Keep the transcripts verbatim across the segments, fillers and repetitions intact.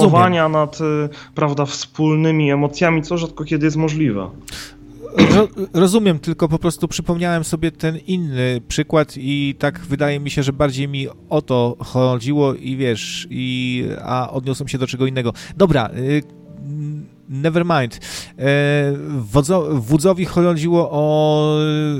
panowania nad, prawda, wspólnymi emocjami, co rzadko kiedy jest możliwe. Rozumiem, tylko po prostu przypomniałem sobie ten inny przykład i tak wydaje mi się, że bardziej mi o to chodziło i wiesz, i, a odniosłem się do czego innego. Dobra, never mind. Wodzo, wódzowi chodziło o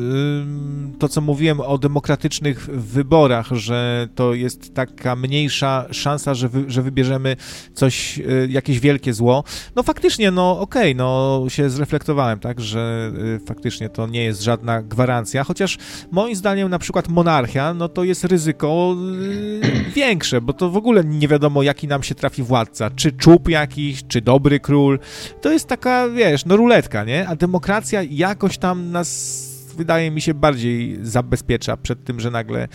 to, co mówiłem o demokratycznych wyborach, że to jest taka mniejsza szansa, że, wy, że wybierzemy coś, jakieś wielkie zło. No faktycznie, no okej, okay, no się zreflektowałem, tak, że faktycznie to nie jest żadna gwarancja, chociaż moim zdaniem na przykład monarchia, no to jest ryzyko większe, bo to w ogóle nie wiadomo, jaki nam się trafi władca, czy czub jakiś, czy dobry król. To jest taka, wiesz, no ruletka, nie? A demokracja jakoś tam nas, wydaje mi się, bardziej zabezpiecza przed tym, że nagle...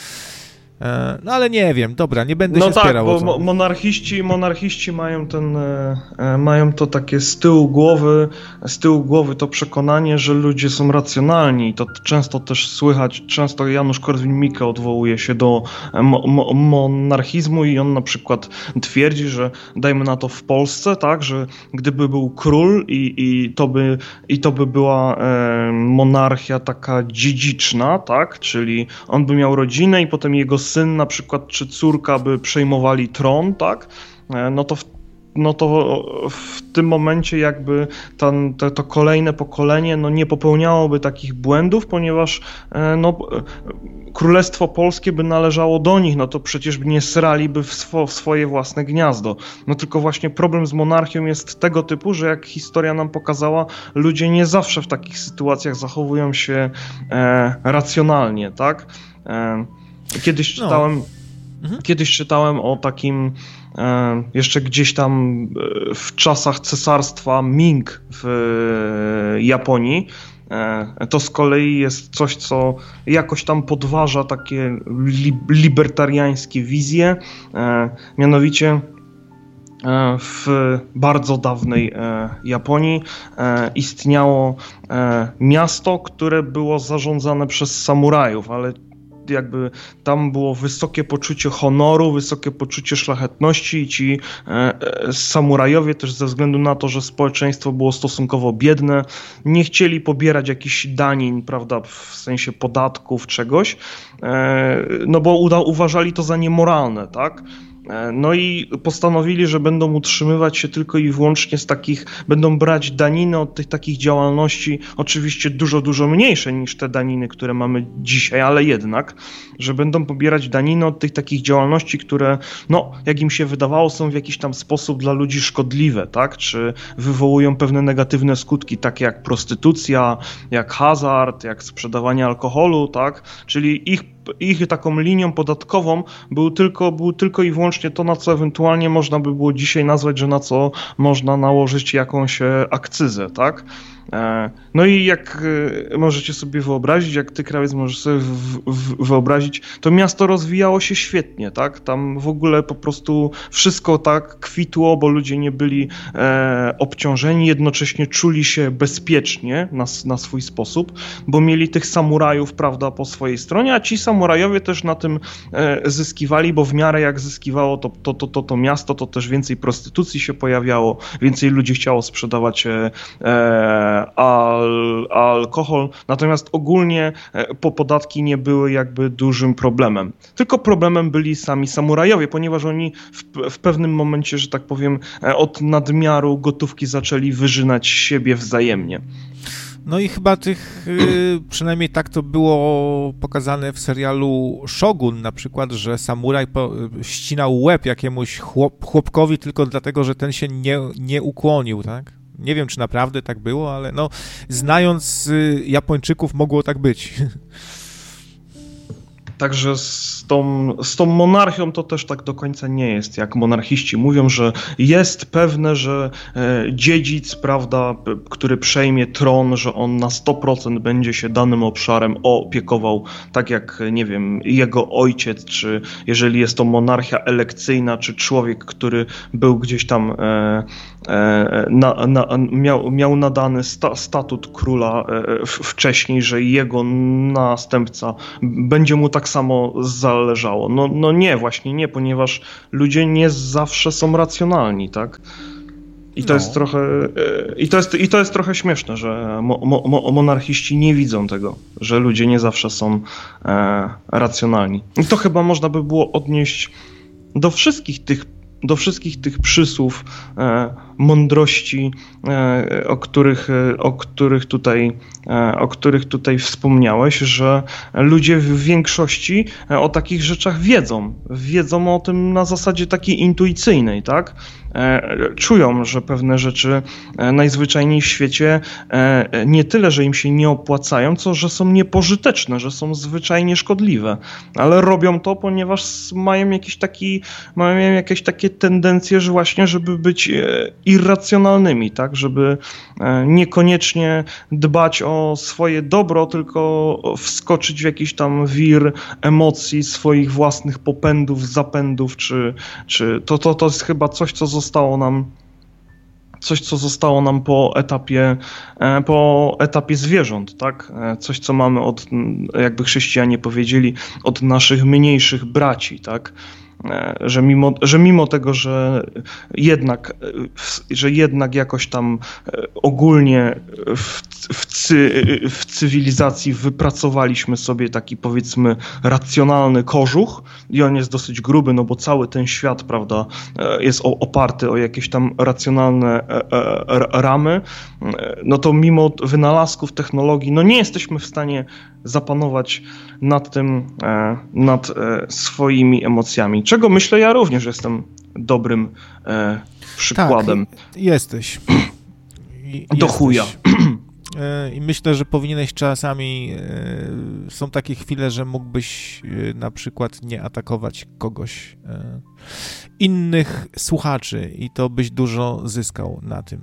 No ale nie wiem, dobra, nie będę no się tak, spierał. No tak, bo monarchiści, monarchiści mają ten, mają to takie z tyłu głowy, z tyłu głowy to przekonanie, że ludzie są racjonalni i to często też słychać, często Janusz Korwin-Mikke odwołuje się do mo, mo, monarchizmu i on na przykład twierdzi, że dajmy na to w Polsce, tak, że gdyby był król i, i, to, by, i to by była e, monarchia taka dziedziczna, tak, czyli on by miał rodzinę i potem jego syn na przykład, czy córka by przejmowali tron, tak, no to w, no to w tym momencie jakby ten, to, to kolejne pokolenie no nie popełniałoby takich błędów, ponieważ no, Królestwo Polskie by należało do nich, no to przecież nie sraliby w, swo, w swoje własne gniazdo. No tylko właśnie problem z monarchią jest tego typu, że jak historia nam pokazała, ludzie nie zawsze w takich sytuacjach zachowują się e, racjonalnie, tak? E, Kiedyś czytałem, no. mhm. kiedyś czytałem o takim e, jeszcze gdzieś tam w czasach cesarstwa Ming w e, Japonii. E, to z kolei jest coś, co jakoś tam podważa takie li, libertariańskie wizje. E, mianowicie e, w bardzo dawnej e, Japonii e, istniało e, miasto, które było zarządzane przez samurajów, ale jakby tam było wysokie poczucie honoru, wysokie poczucie szlachetności i ci e, e, samurajowie też ze względu na to, że społeczeństwo było stosunkowo biedne, nie chcieli pobierać jakichś danin, prawda, w sensie podatków, czegoś, e, no bo uda, uważali to za niemoralne, tak? No i postanowili, że będą utrzymywać się tylko i wyłącznie z takich, będą brać daniny od tych takich działalności, oczywiście dużo, dużo mniejsze niż te daniny, które mamy dzisiaj, ale jednak, że będą pobierać daniny od tych takich działalności, które, no, jak im się wydawało, są w jakiś tam sposób dla ludzi szkodliwe, tak, czy wywołują pewne negatywne skutki, takie jak prostytucja, jak hazard, jak sprzedawanie alkoholu, tak, czyli ich ich taką linią podatkową był tylko, był tylko i wyłącznie to, na co ewentualnie można by było dzisiaj nazwać, że na co można nałożyć jakąś akcyzę, tak? No i jak możecie sobie wyobrazić, jak ty, krawiec, możesz sobie w, w, wyobrazić, to miasto rozwijało się świetnie, tak? Tam w ogóle po prostu wszystko tak kwitło, bo ludzie nie byli e, obciążeni, jednocześnie czuli się bezpiecznie na, na swój sposób, bo mieli tych samurajów, prawda, po swojej stronie, a ci samurajowie też na tym e, zyskiwali, bo w miarę jak zyskiwało to, to, to, to, to miasto, to też więcej prostytucji się pojawiało, więcej ludzi chciało sprzedawać e, e, Al, alkohol, natomiast ogólnie po podatki nie były jakby dużym problemem. Tylko problemem byli sami samurajowie, ponieważ oni w, w pewnym momencie, że tak powiem, od nadmiaru gotówki zaczęli wyżynać siebie wzajemnie. No i chyba tych, przynajmniej tak to było pokazane w serialu Shogun na przykład, że samuraj po, ścinał łeb jakiemuś chłop, chłopkowi tylko dlatego, że ten się nie, nie ukłonił, tak? Nie wiem, czy naprawdę tak było, ale no, znając Japończyków, mogło tak być. Także z tą, z tą monarchią to też tak do końca nie jest, jak monarchiści mówią, że jest pewne, że e, dziedzic, prawda, p- który przejmie tron, że on na sto procent będzie się danym obszarem opiekował, tak jak, nie wiem, jego ojciec, czy jeżeli jest to monarchia elekcyjna, czy człowiek, który był gdzieś tam e, e, na, na, miał, miał nadany sta, statut króla e, w, wcześniej, że jego następca będzie mu tak samo zależało. No, no nie, właśnie nie, ponieważ ludzie nie zawsze są racjonalni, tak? I to No. jest trochę i to jest, i to jest trochę śmieszne, że mo, mo, monarchiści nie widzą tego, że ludzie nie zawsze są e, racjonalni. I to chyba można by było odnieść do wszystkich tych do wszystkich tych przysłów e, mądrości, e, o których, e, o których tutaj, e, o których tutaj wspomniałeś, że ludzie w większości o takich rzeczach wiedzą. Wiedzą o tym na zasadzie takiej intuicyjnej, tak? E, czują, że pewne rzeczy e, najzwyczajniej w świecie e, nie tyle, że im się nie opłacają, co że są niepożyteczne, że są zwyczajnie szkodliwe. Ale robią to, ponieważ mają jakiś taki, mają jakieś takie tendencje, że właśnie, żeby być e, irracjonalnymi, tak? Żeby e, niekoniecznie dbać o swoje dobro, tylko wskoczyć w jakiś tam wir emocji, swoich własnych popędów, zapędów, czy, czy to, to, to jest chyba coś, co zostało nam coś, co zostało nam po etapie, po etapie zwierząt, tak? Coś, co mamy od, jakby chrześcijanie powiedzieli, od naszych mniejszych braci, tak? Że mimo, że mimo tego, że jednak, że jednak jakoś tam ogólnie w, w, cy, w cywilizacji wypracowaliśmy sobie taki, powiedzmy, racjonalny kożuch i on jest dosyć gruby, no bo cały ten świat, prawda, jest oparty o jakieś tam racjonalne ramy, no to mimo wynalazków, technologii, no nie jesteśmy w stanie zapanować nad tym, nad swoimi emocjami. Czego myślę, ja również jestem dobrym e, przykładem. Tak, jesteś. I, Do jesteś. chuja. I myślę, że powinieneś czasami, są takie chwile, że mógłbyś na przykład nie atakować kogoś, innych słuchaczy i to byś dużo zyskał na tym.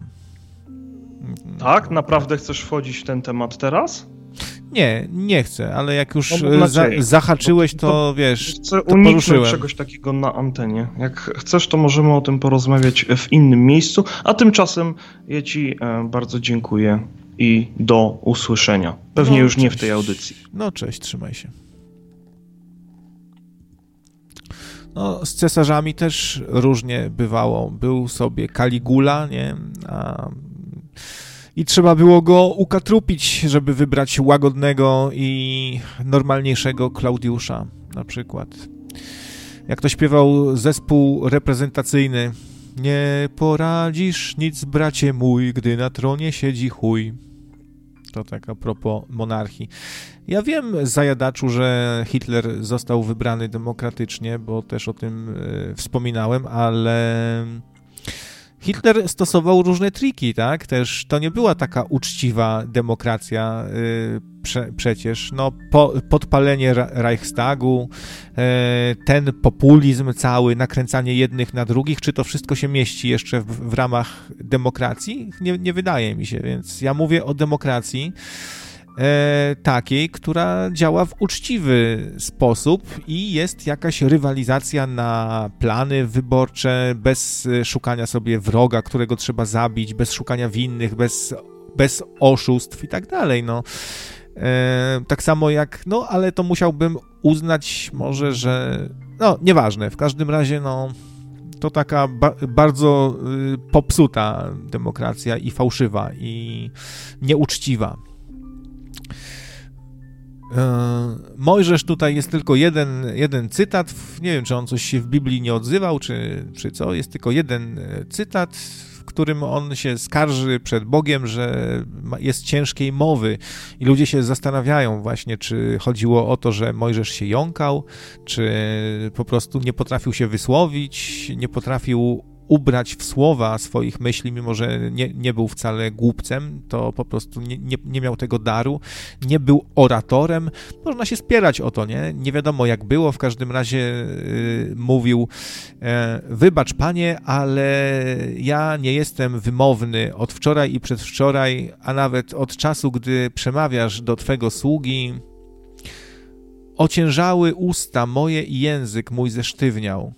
Tak? Naprawdę chcesz wchodzić w ten temat teraz? Nie, nie chcę, ale jak już no, za, zahaczyłeś, to, to wiesz, chcę to uniknąć poruszyłem. czegoś takiego na antenie. Jak chcesz, to możemy o tym porozmawiać w innym miejscu, a tymczasem ja ci bardzo dziękuję i do usłyszenia. Pewnie no, już cześć. Nie w tej audycji. No cześć, trzymaj się. No, z cesarzami też różnie bywało. Był sobie Kaligula, nie? A... I trzeba było go ukatrupić, żeby wybrać łagodnego i normalniejszego Klaudiusza, na przykład. Jak to śpiewał zespół reprezentacyjny. Nie poradzisz nic, bracie mój, gdy na tronie siedzi chuj. To tak a propos monarchii. Ja wiem, zajadaczu, że Hitler został wybrany demokratycznie, bo też o tym y, wspominałem, ale... Hitler stosował różne triki, tak? Też to nie była taka uczciwa demokracja yy, prze, przecież. No, po, podpalenie Reichstagu, yy, ten populizm cały, nakręcanie jednych na drugich, czy to wszystko się mieści jeszcze w, w ramach demokracji? Nie, nie wydaje mi się, więc ja mówię o demokracji E, takiej, która działa w uczciwy sposób i jest jakaś rywalizacja na plany wyborcze, bez szukania sobie wroga, którego trzeba zabić, bez szukania winnych, bez, bez oszustw i tak dalej, no. E, tak samo jak, no, ale to musiałbym uznać może, że, no, nieważne, w każdym razie, no, to taka ba- bardzo y, popsuta demokracja i fałszywa i nieuczciwa. Mojżesz tutaj jest tylko jeden, jeden cytat, nie wiem, czy on coś się w Biblii nie odzywał, czy, czy co, jest tylko jeden cytat, w którym on się skarży przed Bogiem, że jest ciężkiej mowy i ludzie się zastanawiają właśnie, czy chodziło o to, że Mojżesz się jąkał, czy po prostu nie potrafił się wysłowić, nie potrafił ubrać w słowa swoich myśli, mimo że nie, nie był wcale głupcem, to po prostu nie, nie, nie miał tego daru, nie był oratorem. Można się spierać o to, nie? Nie wiadomo jak było, w każdym razie yy, mówił e, wybacz Panie, ale ja nie jestem wymowny od wczoraj i przedwczoraj, a nawet od czasu, gdy przemawiasz do Twego sługi, ociężały usta moje i język mój zesztywniał.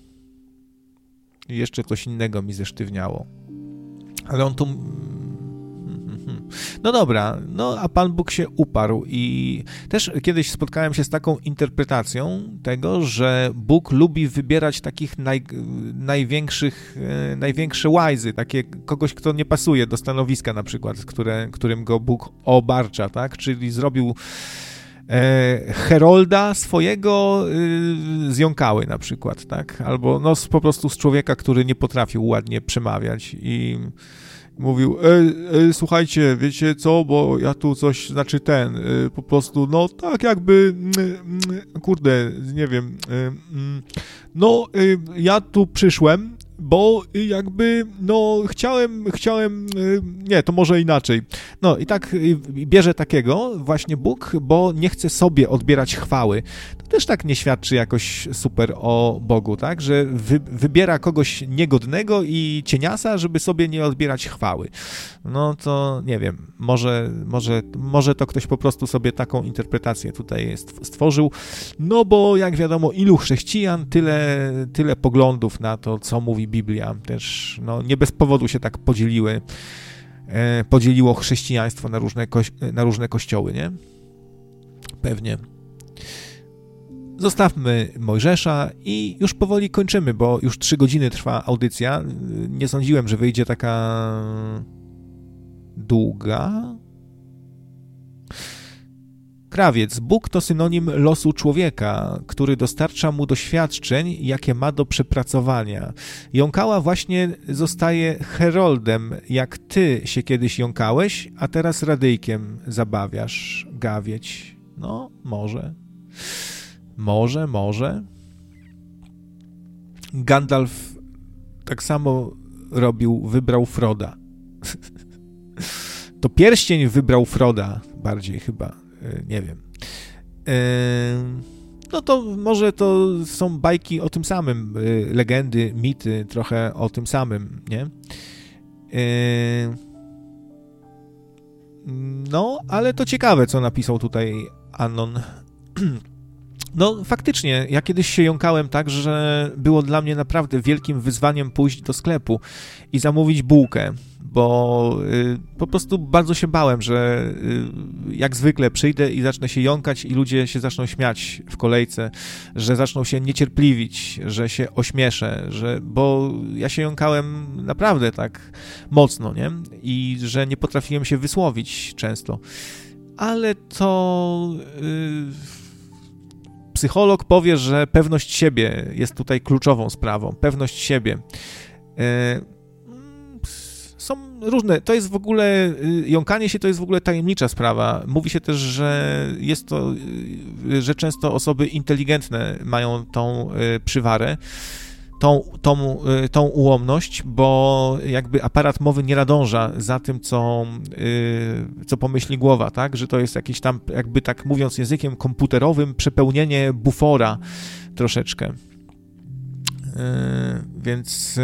I jeszcze coś innego mi zesztywniało. Ale on tu... No dobra, no a Pan Bóg się uparł i też kiedyś spotkałem się z taką interpretacją tego, że Bóg lubi wybierać takich naj, największych, największe łajzy, takie kogoś, kto nie pasuje do stanowiska na przykład, które, którym go Bóg obarcza, tak? Czyli zrobił e, Herolda swojego e, z Jąkały na przykład, tak? Albo no po prostu z człowieka, który nie potrafił ładnie przemawiać i mówił, e, e, słuchajcie, wiecie co, bo ja tu coś, znaczy ten, e, po prostu, no tak jakby, e, kurde, nie wiem, e, no e, ja tu przyszłem, bo jakby, no chciałem, chciałem, nie, to może inaczej. No i tak bierze takiego właśnie Bóg, bo nie chce sobie odbierać chwały. To też tak nie świadczy jakoś super o Bogu, tak, że wy, wybiera kogoś niegodnego i cieniasa, żeby sobie nie odbierać chwały. No to nie wiem, może, może, może to ktoś po prostu sobie taką interpretację tutaj stworzył, no bo jak wiadomo, ilu chrześcijan, tyle, tyle poglądów na to, co mówi Biblia. Też no, nie bez powodu się tak podzieliły, e, podzieliło chrześcijaństwo na różne, koś, na różne kościoły, nie? Pewnie. Zostawmy Mojżesza i już powoli kończymy, bo już trzy godziny trwa audycja. Nie sądziłem, że wyjdzie taka długa. Krawiec. Bóg to synonim losu człowieka, który dostarcza mu doświadczeń, jakie ma do przepracowania. Jąkała właśnie zostaje heroldem, jak ty się kiedyś jąkałeś, a teraz radyjkiem zabawiasz gawieć. No, może. Może, może. Gandalf tak samo robił, wybrał Froda. To pierścień wybrał Froda bardziej chyba. Nie wiem. No to może to są bajki o tym samym, legendy, mity, trochę o tym samym, nie? No, ale to ciekawe, co napisał tutaj Anon. No, faktycznie, ja kiedyś się jąkałem tak, że było dla mnie naprawdę wielkim wyzwaniem pójść do sklepu i zamówić bułkę, bo y, po prostu bardzo się bałem, że y, jak zwykle przyjdę i zacznę się jąkać i ludzie się zaczną śmiać w kolejce, że zaczną się niecierpliwić, że się ośmieszę, że, bo ja się jąkałem naprawdę tak mocno, nie? I że nie potrafiłem się wysłowić często. Ale to... Y, Psycholog powie, że pewność siebie jest tutaj kluczową sprawą. Pewność siebie. Są różne, to jest w ogóle, jąkanie się to jest w ogóle tajemnicza sprawa. Mówi się też, że jest to, że często osoby inteligentne mają tą przywarę, tą, tą, tą ułomność, bo jakby aparat mowy nie nadąża za tym, co, co pomyśli głowa, tak? Że to jest jakieś tam, jakby tak mówiąc językiem komputerowym, przepełnienie bufora troszeczkę. Więc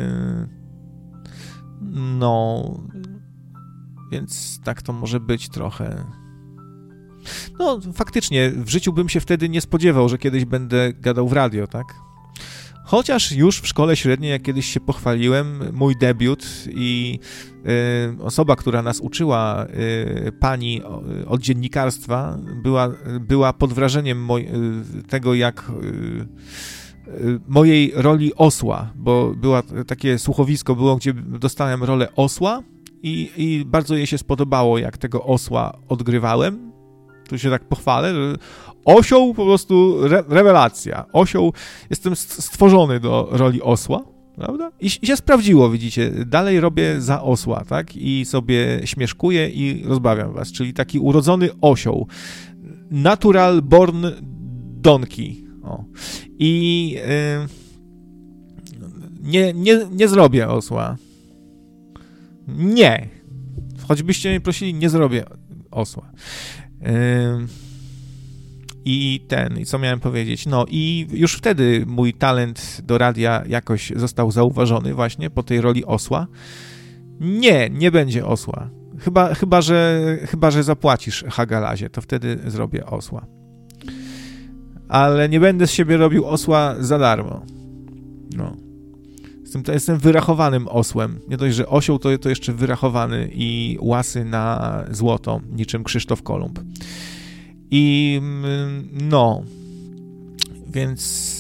no więc tak to może być trochę. No faktycznie, w życiu bym się wtedy nie spodziewał, że kiedyś będę gadał w radio, tak? Chociaż już w szkole średniej, jak kiedyś się pochwaliłem, mój debiut i y, osoba, która nas uczyła, y, pani od dziennikarstwa, była, była pod wrażeniem moj, y, tego, jak y, y, mojej roli osła, bo było takie słuchowisko, było, gdzie dostałem rolę osła i, i bardzo jej się spodobało, jak tego osła odgrywałem. Tu się tak pochwalę, że osioł po prostu re, rewelacja. Osioł, jestem stworzony do roli osła, prawda? I, I się sprawdziło, widzicie. Dalej robię za osła, tak? I sobie śmieszkuję i rozbawiam was. Czyli taki urodzony osioł. Natural born donkey. O. I yy, nie, nie, nie zrobię osła. Nie. Choćbyście mnie prosili, nie zrobię osła. I ten, i co miałem powiedzieć? No i już wtedy mój talent do radia jakoś został zauważony właśnie po tej roli osła. Nie, nie będzie osła. Chyba, chyba, że, chyba, że zapłacisz Hagalazie, to wtedy zrobię osła. Ale nie będę z siebie robił osła za darmo. No. Jestem, to jestem wyrachowanym osłem. Nie dość, że osioł, to, to jeszcze wyrachowany i łasy na złoto, niczym Krzysztof Kolumb. I no, więc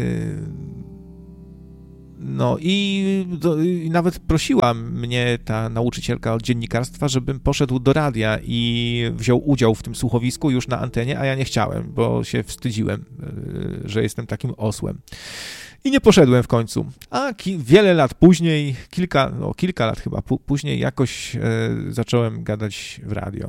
no i, do, i nawet prosiła mnie ta nauczycielka od dziennikarstwa, żebym poszedł do radia i wziął udział w tym słuchowisku już na antenie, a ja nie chciałem, bo się wstydziłem, że jestem takim osłem. I nie poszedłem w końcu. A ki- wiele lat później, kilka, no kilka lat chyba p- później jakoś e, zacząłem gadać w radio.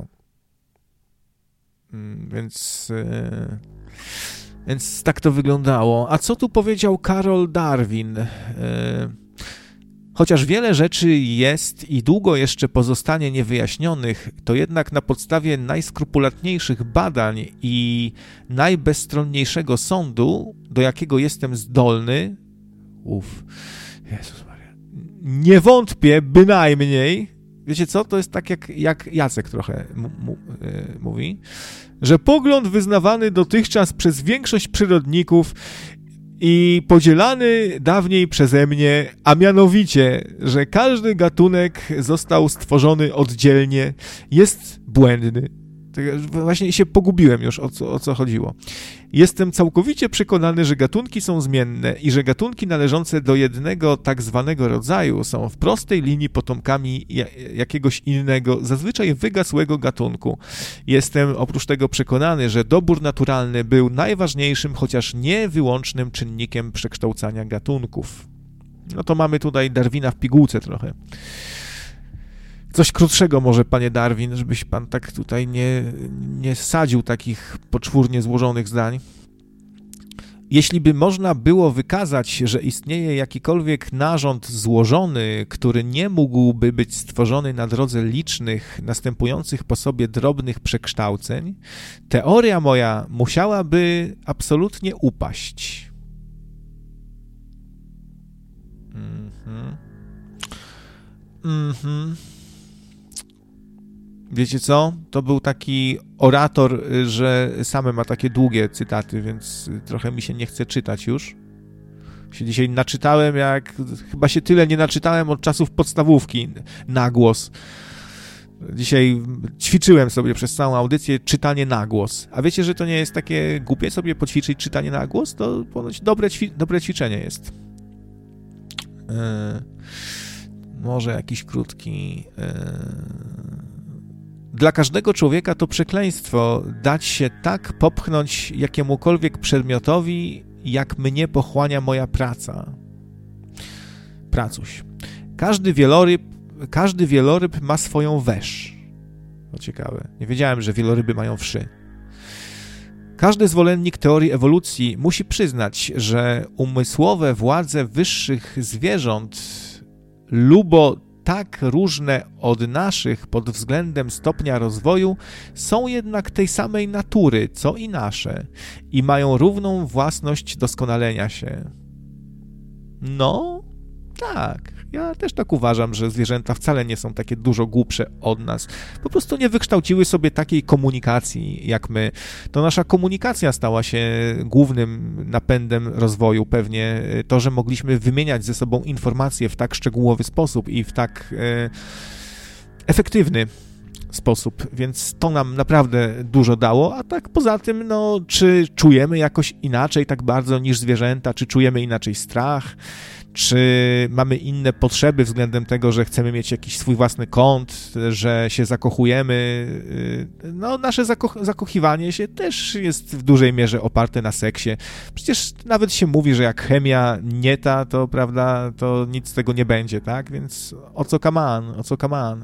Mm, więc, e, więc tak to wyglądało. A co tu powiedział Karol Darwin? E, Chociaż wiele rzeczy jest i długo jeszcze pozostanie niewyjaśnionych, to jednak na podstawie najskrupulatniejszych badań i najbezstronniejszego sądu, do jakiego jestem zdolny, uf, Jezus Maria, nie wątpię bynajmniej, wiecie co, to jest tak jak, jak Jacek trochę m- m- y- mówi, że pogląd wyznawany dotychczas przez większość przyrodników i podzielany dawniej przeze mnie, a mianowicie, że każdy gatunek został stworzony oddzielnie, jest błędny. Właśnie się pogubiłem już, o co, o co chodziło. Jestem całkowicie przekonany, że gatunki są zmienne i że gatunki należące do jednego tak zwanego rodzaju są w prostej linii potomkami jakiegoś innego, zazwyczaj wygasłego gatunku. Jestem oprócz tego przekonany, że dobór naturalny był najważniejszym, chociaż nie wyłącznym czynnikiem przekształcania gatunków. No to mamy tutaj Darwina w pigułce trochę. Coś krótszego może, panie Darwin, żebyś pan tak tutaj nie, nie sadził takich poczwórnie złożonych zdań. Jeśli by można było wykazać, że istnieje jakikolwiek narząd złożony, który nie mógłby być stworzony na drodze licznych, następujących po sobie drobnych przekształceń, teoria moja musiałaby absolutnie upaść. Mhm. Mhm. Wiecie co? To był taki orator, że same ma takie długie cytaty, więc trochę mi się nie chce czytać już. Się dzisiaj naczytałem, jak chyba się tyle nie naczytałem od czasów podstawówki na głos. Dzisiaj ćwiczyłem sobie przez całą audycję czytanie na głos. A wiecie, że to nie jest takie głupie sobie poćwiczyć czytanie na głos? To ponoć dobre, ćwi- dobre ćwiczenie jest. Yy, może jakiś krótki... Yy... Dla każdego człowieka to przekleństwo dać się tak popchnąć jakiemukolwiek przedmiotowi, jak mnie pochłania moja praca. Pracuś. Każdy wieloryb, każdy wieloryb ma swoją wesz. To ciekawe. Nie wiedziałem, że wieloryby mają wszy. Każdy zwolennik teorii ewolucji musi przyznać, że umysłowe władze wyższych zwierząt lubo tak różne od naszych pod względem stopnia rozwoju, są jednak tej samej natury, co i nasze i mają równą własność doskonalenia się. No, tak. Ja też tak uważam, że zwierzęta wcale nie są takie dużo głupsze od nas. Po prostu nie wykształciły sobie takiej komunikacji jak my. To nasza komunikacja stała się głównym napędem rozwoju. Pewnie to, że mogliśmy wymieniać ze sobą informacje w tak szczegółowy sposób i w tak e, efektywny sposób, więc to nam naprawdę dużo dało, a tak poza tym, no, czy czujemy jakoś inaczej tak bardzo niż zwierzęta, czy czujemy inaczej strach, czy mamy inne potrzeby względem tego, że chcemy mieć jakiś swój własny kąt, że się zakochujemy. No, nasze zako- zakochiwanie się też jest w dużej mierze oparte na seksie. Przecież nawet się mówi, że jak chemia nie ta, to prawda, to nic z tego nie będzie, tak? Więc o co kaman, o co kaman.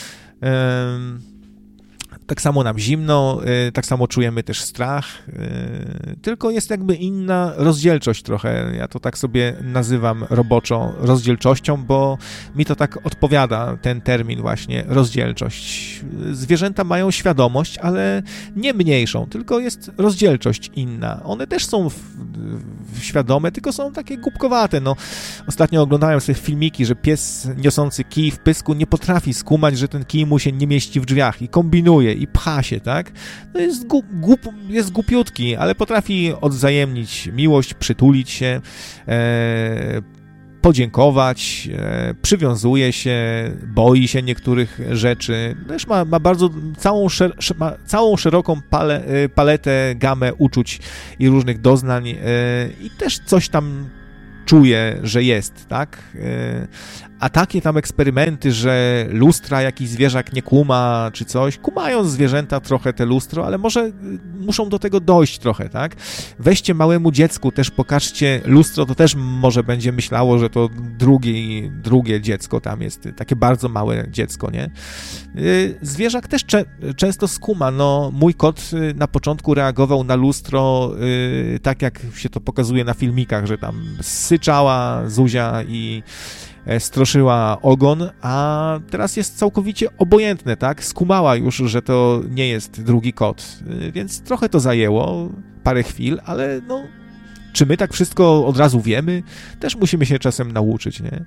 Um, tak samo nam zimno, tak samo czujemy też strach, tylko jest jakby inna rozdzielczość trochę. Ja to tak sobie nazywam roboczo rozdzielczością, bo mi to tak odpowiada ten termin właśnie, rozdzielczość. Zwierzęta mają świadomość, ale nie mniejszą, tylko jest rozdzielczość inna. One też są w, w świadome, tylko są takie głupkowate. No, ostatnio oglądałem sobie filmiki, że pies niosący kij w pysku nie potrafi skumać, że ten kij mu się nie mieści w drzwiach i kombinuje i pcha się, tak? No jest, głup, głup, jest głupiutki, ale potrafi odwzajemnić miłość, przytulić się, e, podziękować, przywiązuje się, boi się niektórych rzeczy. Też ma, ma bardzo całą, szer, ma całą szeroką pale, paletę, gamę uczuć i różnych doznań i też coś tam czuje, że jest, tak? A takie tam eksperymenty, że lustra jakiś zwierzak nie kuma, czy coś, kumają zwierzęta trochę te lustro, ale może muszą do tego dojść trochę, tak? Weźcie małemu dziecku, też pokażcie lustro, to też może będzie myślało, że to drugie, drugie dziecko tam jest, takie bardzo małe dziecko, nie? Zwierzak też cze- często skuma, no mój kot na początku reagował na lustro tak, jak się to pokazuje na filmikach, że tam syczała Zuzia i stroszyła ogon, a teraz jest całkowicie obojętne, tak? Skumała już, że to nie jest drugi kot, więc trochę to zajęło, parę chwil, ale no, czy my tak wszystko od razu wiemy? Też musimy się czasem nauczyć, nie?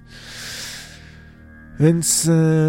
Więc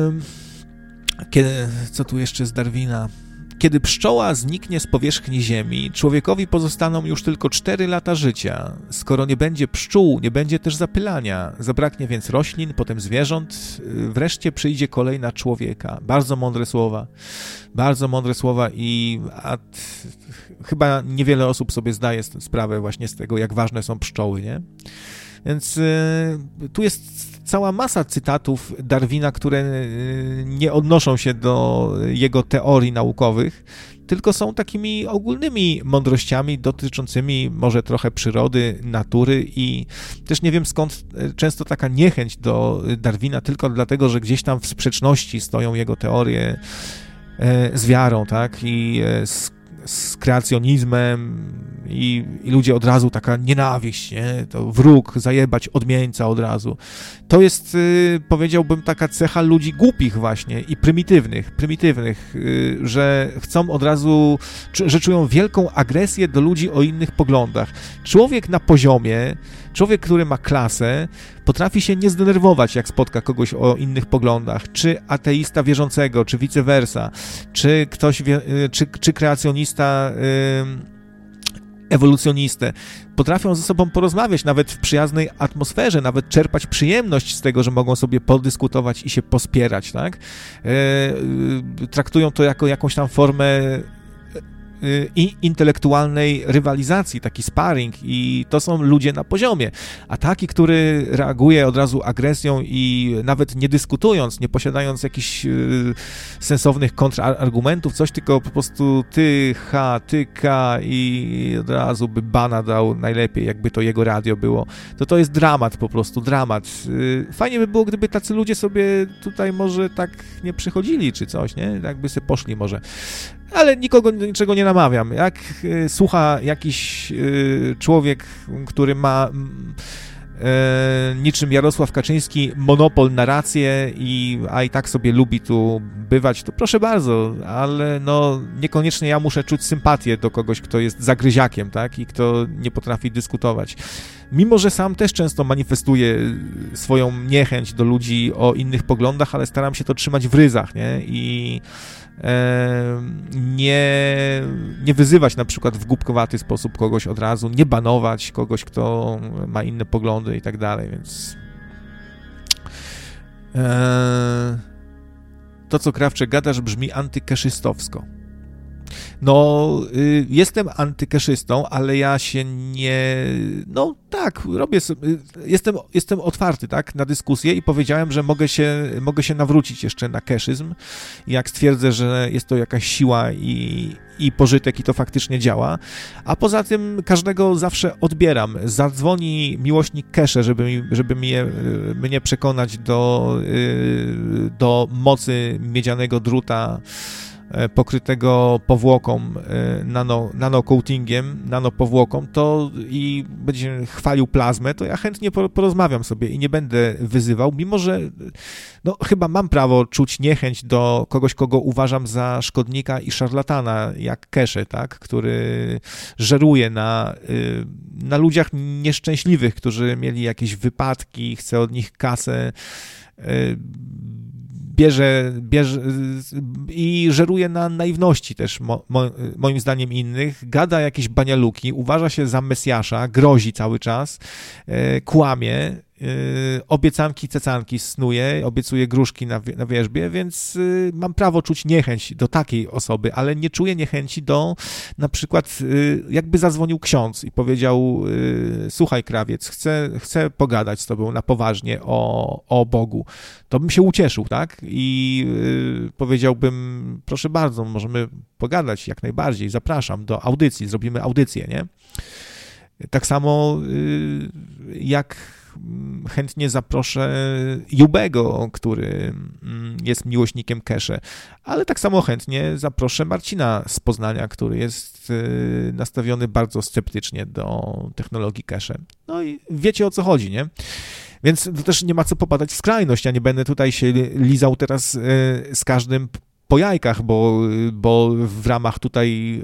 kiedy, co tu jeszcze z Darwina? Kiedy pszczoła zniknie z powierzchni Ziemi, człowiekowi pozostaną już tylko cztery lata życia. Skoro nie będzie pszczół, nie będzie też zapylania. Zabraknie więc roślin, potem zwierząt, wreszcie przyjdzie kolej na człowieka. Bardzo mądre słowa. Bardzo mądre słowa i a, t, chyba niewiele osób sobie zdaje sprawę właśnie z tego, jak ważne są pszczoły, nie? Więc y, tu jest cała masa cytatów Darwina, które y, nie odnoszą się do jego teorii naukowych, tylko są takimi ogólnymi mądrościami dotyczącymi może trochę przyrody, natury i też nie wiem skąd często taka niechęć do Darwina tylko dlatego, że gdzieś tam w sprzeczności stoją jego teorie y, z wiarą, tak, i y, z z kreacjonizmem i, i ludzie od razu taka nienawiść, nie? To wróg, zajebać odmieńca od razu. To jest, y, powiedziałbym, taka cecha ludzi głupich właśnie i prymitywnych, prymitywnych, y, że chcą od razu, że czują wielką agresję do ludzi o innych poglądach. Człowiek na poziomie, człowiek, który ma klasę, potrafi się nie zdenerwować, jak spotka kogoś o innych poglądach, czy ateista wierzącego, czy vice versa, czy ktoś, wie, czy, czy kreacjonista, yy, ewolucjonistę. Potrafią ze sobą porozmawiać, nawet w przyjaznej atmosferze, nawet czerpać przyjemność z tego, że mogą sobie podyskutować i się pospierać, tak? Yy, yy, traktują to jako jakąś tam formę i intelektualnej rywalizacji, taki sparring i to są ludzie na poziomie, a taki, który reaguje od razu agresją i nawet nie dyskutując, nie posiadając jakichś y, sensownych kontrargumentów, coś, tylko po prostu ty, ha, ty, ka i od razu by bana dał najlepiej, jakby to jego radio było, to to jest dramat po prostu, dramat. Y, fajnie by było, gdyby tacy ludzie sobie tutaj może tak nie przychodzili, czy coś, nie? Jakby sobie poszli może. Ale nikogo, niczego nie namawiam. Jak y, słucha jakiś y, człowiek, który ma y, niczym Jarosław Kaczyński monopol na rację, i, a i tak sobie lubi tu bywać, to proszę bardzo, ale no niekoniecznie ja muszę czuć sympatię do kogoś, kto jest zagryziakiem, tak, i kto nie potrafi dyskutować. Mimo że sam też często manifestuję swoją niechęć do ludzi o innych poglądach, ale staram się to trzymać w ryzach, nie? I nie, nie wyzywać na przykład w głupkowaty sposób kogoś od razu, nie banować kogoś, kto ma inne poglądy i tak dalej, więc to, co Krawczyk gadasz, brzmi antykeszystowsko. No, y, jestem antykeszystą, ale ja się nie... No tak, robię sobie... Jestem, jestem otwarty, tak, na dyskusję i powiedziałem, że mogę się, mogę się nawrócić jeszcze na keszyzm, jak stwierdzę, że jest to jakaś siła i, i pożytek i to faktycznie działa. A poza tym każdego zawsze odbieram. Zadzwoni miłośnik kesze, żeby, mi, żeby mnie, mnie przekonać do, do mocy miedzianego druta pokrytego powłoką, nano, nanocoatingiem, nanopowłoką, to i będzie chwalił plazmę, to ja chętnie porozmawiam sobie i nie będę wyzywał, mimo że no, chyba mam prawo czuć niechęć do kogoś, kogo uważam za szkodnika i szarlatana, jak Kesze, tak, który żeruje na, na ludziach nieszczęśliwych, którzy mieli jakieś wypadki, chce od nich kasę, bierze, bierze i żeruje na naiwności też, mo, mo, moim zdaniem innych, gada jakieś banialuki, uważa się za Mesjasza, grozi cały czas, e, kłamie obiecanki, cecanki snuje, obiecuje gruszki na, na wierzbie, więc mam prawo czuć niechęć do takiej osoby, ale nie czuję niechęci do, na przykład, jakby zadzwonił ksiądz i powiedział: słuchaj, krawiec, chcę, chcę pogadać z tobą na poważnie o, o Bogu. To bym się ucieszył, tak? I powiedziałbym: proszę bardzo, możemy pogadać jak najbardziej, zapraszam do audycji, zrobimy audycję, nie? Tak samo jak chętnie zaproszę Jubego, który jest miłośnikiem Kesze, ale tak samo chętnie zaproszę Marcina z Poznania, który jest nastawiony bardzo sceptycznie do technologii Kesze. No i wiecie, o co chodzi, nie? Więc to też nie ma co popadać w skrajność. Ja nie będę tutaj się lizał teraz z każdym po jajkach, bo, bo w ramach tutaj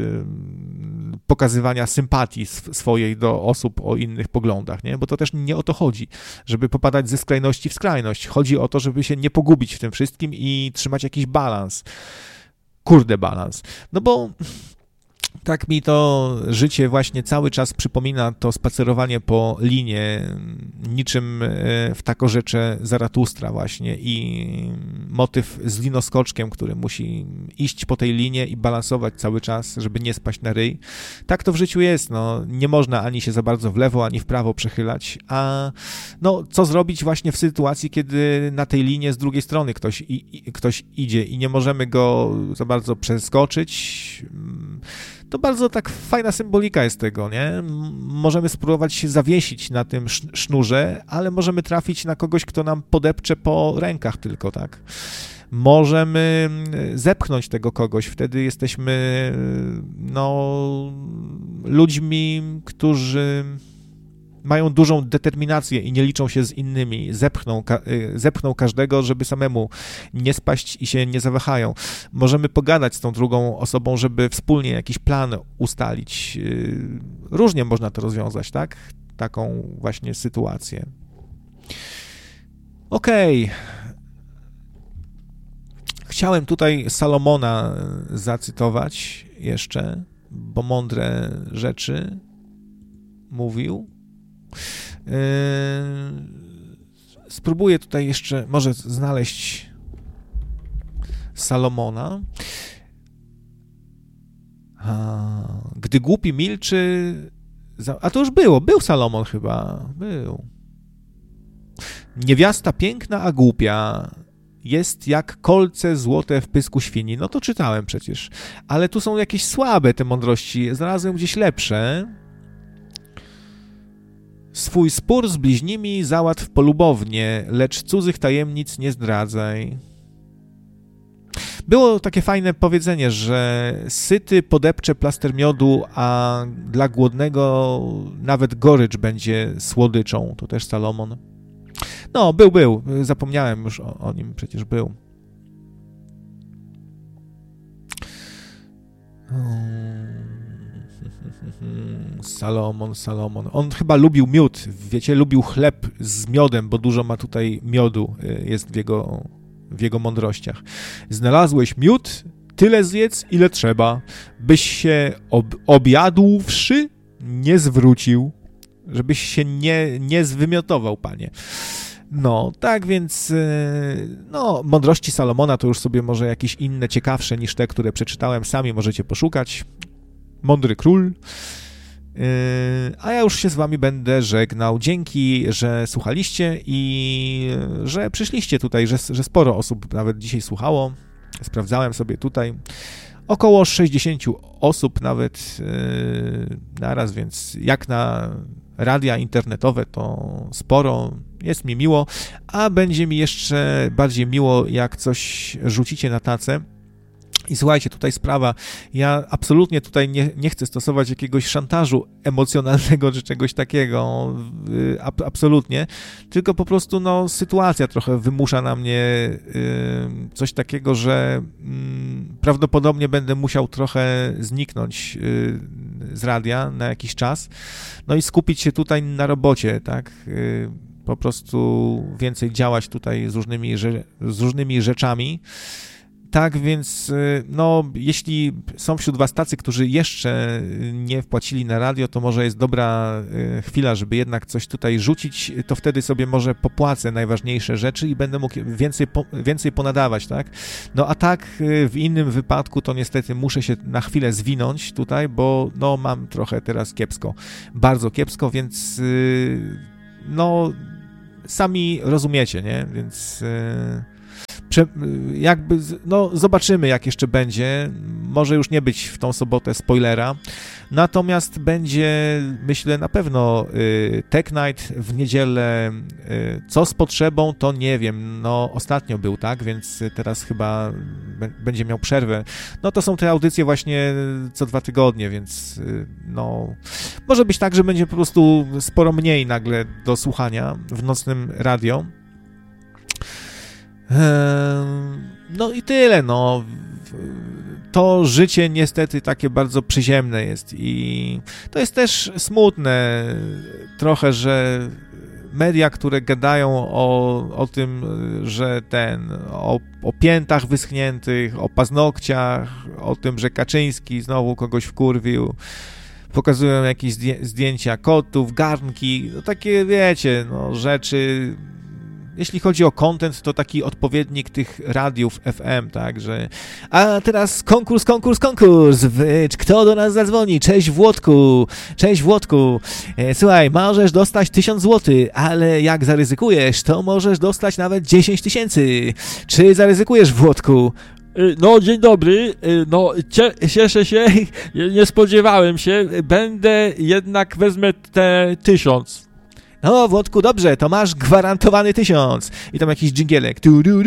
y, pokazywania sympatii swojej do osób o innych poglądach, nie? Bo to też nie o to chodzi, żeby popadać ze skrajności w skrajność. Chodzi o to, żeby się nie pogubić w tym wszystkim i trzymać jakiś balans. Kurde balans. No bo tak mi to życie właśnie cały czas przypomina, to spacerowanie po linie, niczym w takorzecze Zaratustra właśnie, i motyw z linoskoczkiem, który musi iść po tej linie i balansować cały czas, żeby nie spaść na ryj. Tak to w życiu jest, no. Nie można ani się za bardzo w lewo, ani w prawo przechylać, a no, co zrobić właśnie w sytuacji, kiedy na tej linie z drugiej strony ktoś, i, ktoś idzie i nie możemy go za bardzo przeskoczyć. To bardzo tak fajna symbolika jest tego, nie? Możemy spróbować się zawiesić na tym sznurze, ale możemy trafić na kogoś, kto nam podepcze po rękach tylko, tak? Możemy zepchnąć tego kogoś, wtedy jesteśmy, no, ludźmi, którzy mają dużą determinację i nie liczą się z innymi, zepchną, zepchną każdego, żeby samemu nie spaść i się nie zawahają. Możemy pogadać z tą drugą osobą, żeby wspólnie jakiś plan ustalić. Różnie można to rozwiązać, tak? Taką właśnie sytuację. Okej. Okay. Chciałem tutaj Salomona zacytować jeszcze, bo mądre rzeczy mówił. Spróbuję tutaj jeszcze może znaleźć Salomona. A, gdy głupi milczy... A to już było, był Salomon chyba, był. Niewiasta piękna, a głupia jest jak kolce złote w pysku świni. No to czytałem przecież. Ale tu są jakieś słabe te mądrości. Znalazłem gdzieś lepsze. Swój spór z bliźnimi załatw polubownie, lecz cudzych tajemnic nie zdradzaj. Było takie fajne powiedzenie, że syty podepcze plaster miodu, a dla głodnego nawet gorycz będzie słodyczą. To też Salomon. No, był, był. Zapomniałem już o, o nim, przecież był. Salomon, Salomon. On chyba lubił miód, wiecie, lubił chleb z miodem, bo dużo ma tutaj miodu, jest w jego, w jego mądrościach. Znalazłeś miód? Tyle zjedz, ile trzeba, byś się ob- objadłszy nie zwrócił, żebyś się nie, nie zwymiotował, panie. No, tak więc, no, mądrości Salomona to już sobie może jakieś inne, ciekawsze niż te, które przeczytałem, sami możecie poszukać. Mądry król. A ja już się z wami będę żegnał. Dzięki, że słuchaliście i że przyszliście tutaj, że, że sporo osób nawet dzisiaj słuchało. Sprawdzałem sobie tutaj. Około sześćdziesiąt osób nawet yy, naraz, więc jak na radia internetowe to sporo. Jest mi miło, a będzie mi jeszcze bardziej miło, jak coś rzucicie na tacę. I słuchajcie, tutaj sprawa, ja absolutnie tutaj nie, nie chcę stosować jakiegoś szantażu emocjonalnego czy czegoś takiego, y, ab, absolutnie, tylko po prostu no, sytuacja trochę wymusza na mnie y, coś takiego, że y, prawdopodobnie będę musiał trochę zniknąć y, z radia na jakiś czas, no i skupić się tutaj na robocie, tak, y, po prostu więcej działać tutaj z różnymi, z różnymi rzeczami. tak więc, no, jeśli są wśród was tacy, którzy jeszcze nie wpłacili na radio, to może jest dobra chwila, żeby jednak coś tutaj rzucić, to wtedy sobie może popłacę najważniejsze rzeczy i będę mógł więcej, po, więcej ponadawać, tak? No a tak w innym wypadku to niestety muszę się na chwilę zwinąć tutaj, bo no mam trochę teraz kiepsko, bardzo kiepsko, więc no sami rozumiecie, nie? Więc prze, jakby, no zobaczymy jak jeszcze będzie, może już nie być w tą sobotę spoilera, natomiast będzie, myślę, na pewno y, Tech Night w niedzielę, y, co z potrzebą, to nie wiem, no ostatnio był, tak, więc teraz chyba b- będzie miał przerwę, no to są te audycje właśnie co dwa tygodnie, więc y, no, może być tak, że będzie po prostu sporo mniej nagle do słuchania w nocnym radio. No i tyle, no. To życie niestety takie bardzo przyziemne jest i to jest też smutne trochę, że media, które gadają o, o tym, że ten, o, o piętach wyschniętych, o paznokciach, o tym, że Kaczyński znowu kogoś wkurwił, pokazują jakieś zdjęcia kotów, garnki, no takie, wiecie, no rzeczy. Jeśli chodzi o content, to taki odpowiednik tych radiów F M, tak, że a teraz konkurs, konkurs, konkurs, kto do nas zadzwoni? Cześć Włodku, cześć Włodku, słuchaj, możesz dostać tysiąc złotych, ale jak zaryzykujesz, to możesz dostać nawet dziesięć tysięcy. Czy zaryzykujesz, Włodku? No, dzień dobry, no cieszę się, nie spodziewałem się, będę jednak wezmę te tysiąc. No, Włodku, dobrze, to masz gwarantowany tysiąc. I tam jakiś dżingielek.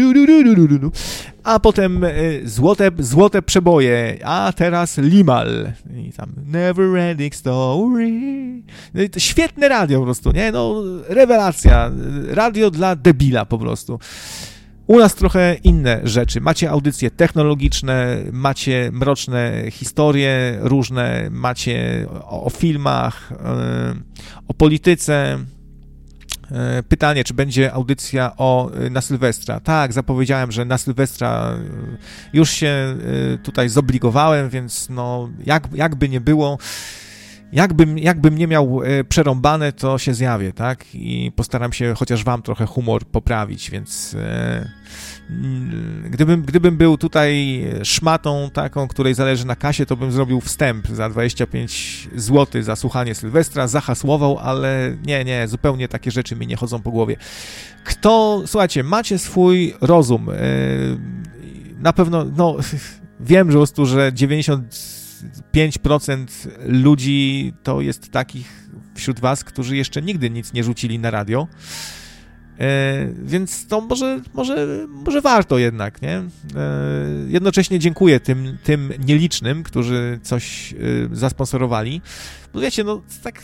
A potem y, złote, złote przeboje. A teraz Limal. I tam Never Ending Story. No i to świetne radio po prostu, nie? No, rewelacja. Radio dla debila po prostu. U nas trochę inne rzeczy. Macie audycje technologiczne, macie mroczne historie różne, macie o, o filmach, y, o polityce. Pytanie, czy będzie audycja o, na Sylwestra. Tak, zapowiedziałem, że na Sylwestra już się tutaj zobligowałem, więc no, jak, jakby nie było, jakbym, jakbym nie miał przerąbane, to się zjawię, tak? I postaram się chociaż wam trochę humor poprawić, więc gdybym, gdybym był tutaj szmatą taką, której zależy na kasie, to bym zrobił wstęp za dwadzieścia pięć złotych za słuchanie Sylwestra, zahasłował, ale nie, nie, zupełnie takie rzeczy mi nie chodzą po głowie. Kto, słuchajcie, macie swój rozum, na pewno, no, wiem, że po prostu, że dziewięćdziesiąt pięć procent ludzi to jest takich wśród was, którzy jeszcze nigdy nic nie rzucili na radio. E, więc to może, może, może warto jednak, nie? E, jednocześnie dziękuję tym, tym nielicznym, którzy coś e, zasponsorowali. Bo wiecie, no tak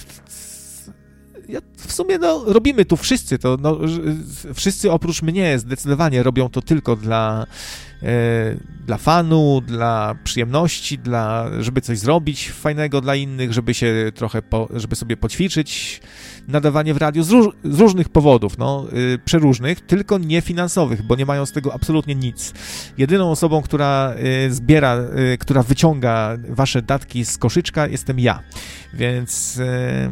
ja, w sumie no, robimy tu wszyscy to, no, wszyscy oprócz mnie zdecydowanie robią to tylko dla dla fanu, dla przyjemności, dla, żeby coś zrobić fajnego dla innych, żeby się trochę, po, żeby sobie poćwiczyć nadawanie w radiu z, róż, z różnych powodów, no, yy, przeróżnych, tylko nie finansowych, bo nie mają z tego absolutnie nic. Jedyną osobą, która yy, zbiera, yy, która wyciąga wasze datki z koszyczka, jestem ja, więc... Yy...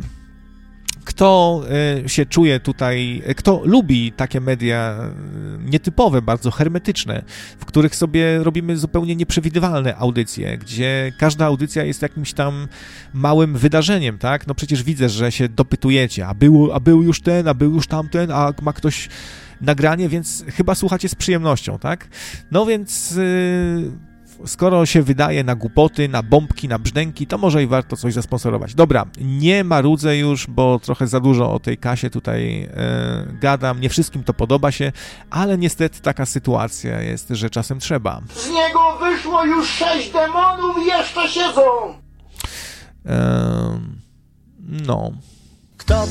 Kto się czuje tutaj, kto lubi takie media nietypowe, bardzo hermetyczne, w których sobie robimy zupełnie nieprzewidywalne audycje, gdzie każda audycja jest jakimś tam małym wydarzeniem, tak? No przecież widzę, że się dopytujecie, a był, a był już ten, a był już tamten, a ma ktoś nagranie, więc chyba słuchacie z przyjemnością, tak? No więc... Yy... Skoro się wydaje na głupoty, na bombki, na brzdęki, to może i warto coś zasponsorować. Dobra, nie marudzę już, bo trochę za dużo o tej kasie tutaj e, gadam, nie wszystkim to podoba się, ale niestety taka sytuacja jest, że czasem trzeba. Z niego wyszło już sześć demonów i jeszcze siedzą! E, no... Kto